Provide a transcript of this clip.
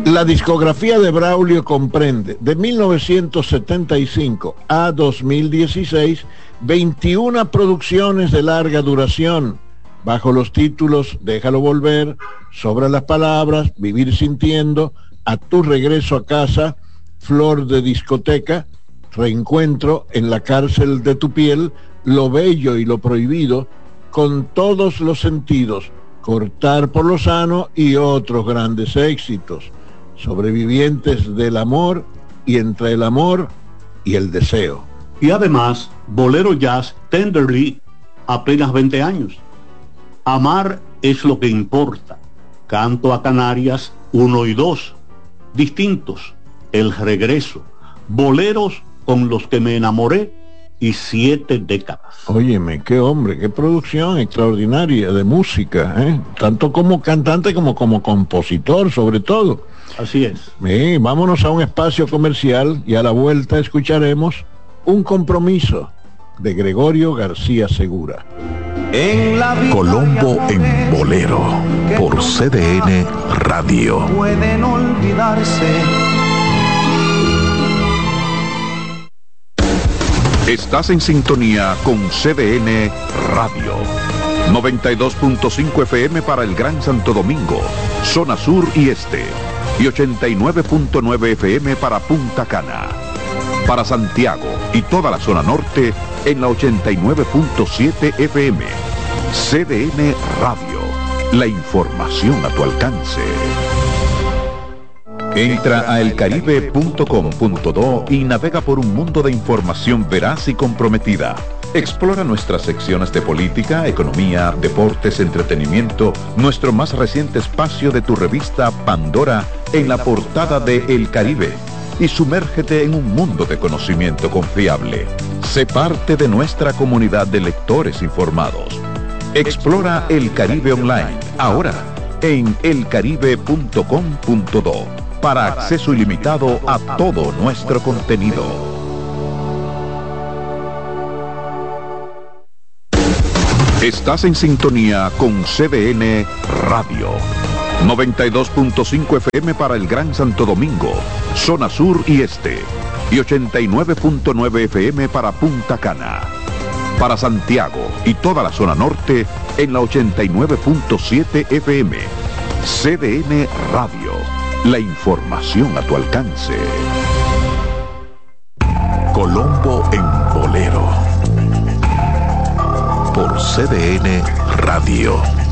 La discografía de Braulio comprende de 1975 a 2016 21 producciones de larga duración bajo los títulos Déjalo volver, Sobran las palabras, Vivir sintiendo, A tu regreso a casa, Flor de discoteca, Reencuentro, En la cárcel de tu piel, Lo bello y lo prohibido, Con todos los sentidos, Cortar por lo sano y otros grandes éxitos. Sobrevivientes del amor y Entre el amor y el deseo. Y además, Bolero Jazz Tenderly, apenas 20 años. Amar es lo que importa. Canto a Canarias 1 y 2. Distintos, El regreso. Boleros con los que me enamoré y 7 décadas. Óyeme, qué hombre, qué producción extraordinaria de música, ¿eh? Tanto como cantante como compositor, sobre todo. Así es. Vámonos a un espacio comercial y a la vuelta escucharemos Un compromiso de Gregorio García Segura. Colombo en Bolero por CDN Radio. Pueden olvidarse. Estás en sintonía con CDN Radio. 92.5 FM para el Gran Santo Domingo, zona sur y este. Y 89.9 FM para Punta Cana. Para Santiago y toda la zona norte en la 89.7 FM. CDN Radio. La información a tu alcance. Entra a elcaribe.com.do y navega por un mundo de información veraz y comprometida. Explora nuestras secciones de política, economía, deportes, entretenimiento, nuestro más reciente espacio de tu revista Pandora en la portada de El Caribe y sumérgete en un mundo de conocimiento confiable. Sé parte de nuestra comunidad de lectores informados. Explora El Caribe Online, ahora en elcaribe.com.do, para acceso ilimitado a todo nuestro contenido. Estás en sintonía con CDN Radio. 92.5 FM para el Gran Santo Domingo, zona sur y este. Y 89.9 FM para Punta Cana. Para Santiago y toda la zona norte en la 89.7 FM. CDN Radio. La información a tu alcance. Colombo en Bolero. Por CDN Radio.